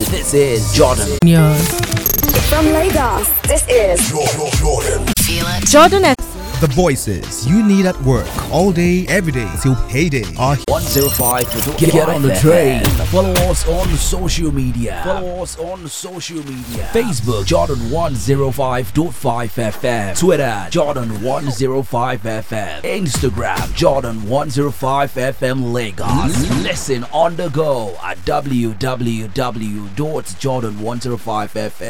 This is Jordan. From Lagos, this is Jordan. Feel it. Jordan F. The voices you need at work all day, every day till payday are 105. Get on the train. Follow us on social media. Facebook Jordan 105.5 FM. Twitter Jordan 105 FM. Instagram Jordan 105 FM Lagos. Listen on the go at www.jordan105fm.